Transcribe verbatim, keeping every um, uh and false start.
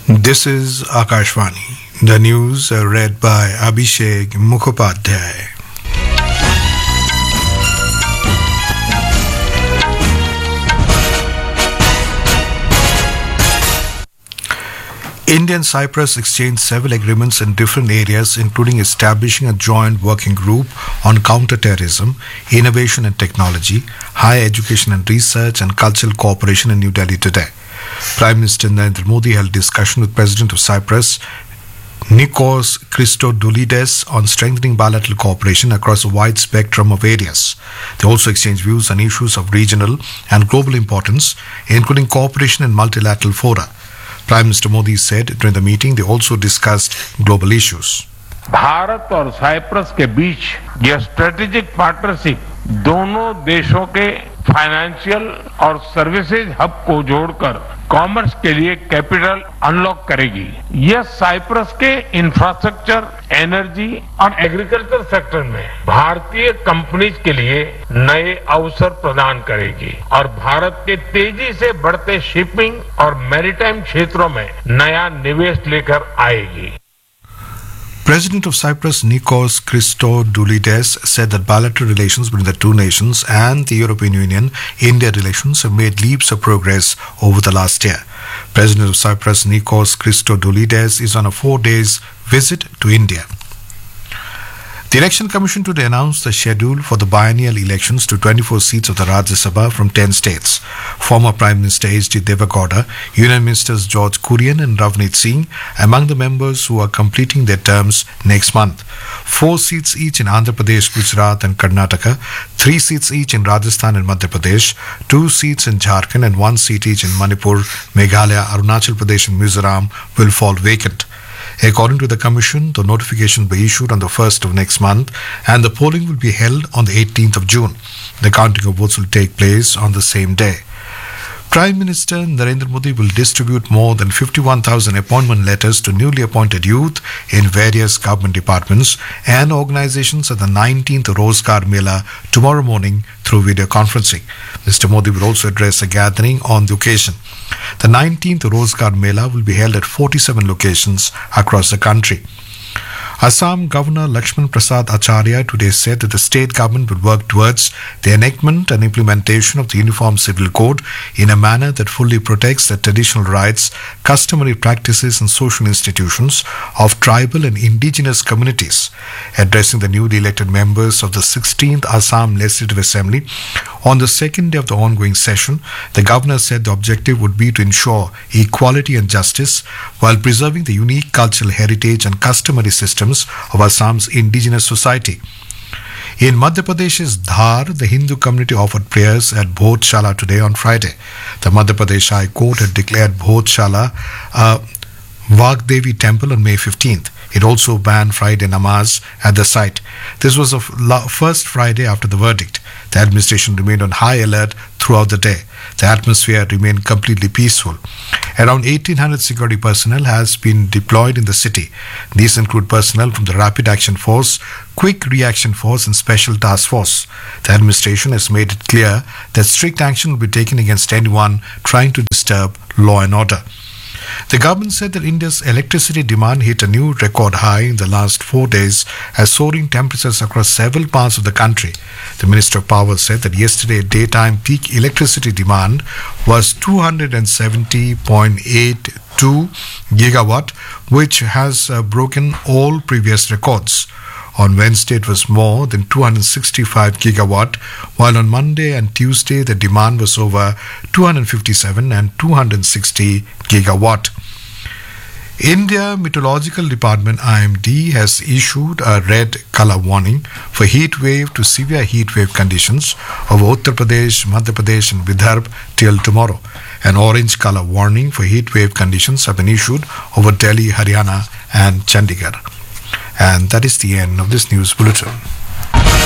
This is Akashvani. The news are read by Abhishek Mukhopadhyay. India and Cyprus exchanged several agreements in different areas, including establishing a joint working group on counter-terrorism, innovation and technology, higher education and research, and cultural cooperation in New Delhi today. Prime Minister Narendra Modi held discussion with President of Cyprus, Nikos Christodoulides, on strengthening bilateral cooperation across a wide spectrum of areas. They also exchanged views on issues of regional and global importance, including cooperation in multilateral fora. Prime Minister Modi said during the meeting they also discussed global issues. Bharat और Cyprus के बीच यह strategic partnership दोनों देशों के financial और services hub को जोड़कर commerce के लिए कैपिटल अनलॉक करेगी। यह साइप्रस के इंफ्रास्ट्रक्चर, एनर्जी और एग्रीकल्चर सेक्टर में भारतीय कंपनीज के लिए नए अवसर प्रदान करेगी और भारत के तेजी से बढ़ते शिपिंग और मैरीटाइम क्षेत्रों में नया निवेश लेकर आएगी। President of Cyprus Nikos Christodoulides said that bilateral relations between the two nations and the European Union-India relations have made leaps of progress over the last year. President of Cyprus Nikos Christodoulides is on a four days visit to India. The Election Commission today announced the schedule for the biennial elections to twenty-four seats of the Rajya Sabha from ten states. Former Prime Minister H D Devegowda, Union Ministers George Kurian and Ravneet Singh among the members who are completing their terms next month. Four seats each in Andhra Pradesh, Gujarat and Karnataka, three seats each in Rajasthan and Madhya Pradesh, two seats in Jharkhand and one seat each in Manipur, Meghalaya, Arunachal Pradesh and Mizoram will fall vacant. According to the Commission, the notification will be issued on the first of next month and the polling will be held on the eighteenth of June. The counting of votes will take place on the same day. Prime Minister Narendra Modi will distribute more than fifty-one thousand appointment letters to newly appointed youth in various government departments and organizations at the nineteenth Rozgar Mela tomorrow morning through video conferencing. Mister Modi will also address a gathering on the occasion. The nineteenth Rozgar Mela will be held at forty-seven locations across the country. Assam Governor Lakshman Prasad Acharya today said that the state government will work towards the enactment and implementation of the Uniform Civil Code in a manner that fully protects the traditional rights, customary practices and social institutions of tribal and indigenous communities. Addressing the newly elected members of the sixteenth Assam Legislative Assembly on the second day of the ongoing session, the governor said the objective would be to ensure equality and justice while preserving the unique cultural heritage and customary systems of Assam's indigenous society. In Madhya Pradesh's Dhar, the Hindu community offered prayers at Bhotshala today on Friday. The Madhya Pradesh High Court had declared Bhotshala a Vagdevi temple on May fifteenth. It also banned Friday namaz at the site. This was the first Friday after the verdict. The administration remained on high alert throughout the day. The atmosphere remained completely peaceful. Around eighteen hundred security personnel has been deployed in the city. These include personnel from the Rapid Action Force, Quick Reaction Force and Special Task Force. The administration has made it clear that strict action will be taken against anyone trying to disturb law and order. The government said that India's electricity demand hit a new record high in the last four days as soaring temperatures across several parts of the country. The Minister of Power said that yesterday daytime peak electricity demand was two hundred seventy point eight two gigawatt, which has uh, broken all previous records. On Wednesday, it was more than two hundred sixty-five gigawatt, while on Monday and Tuesday, the demand was over two hundred fifty-seven and two hundred sixty gigawatt. India Meteorological Department I M D has issued a red color warning for heat wave to severe heat wave conditions over Uttar Pradesh, Madhya Pradesh and Vidarbha till tomorrow. An orange color warning for heat wave conditions have been issued over Delhi, Haryana and Chandigarh. And that is the end of this news bulletin.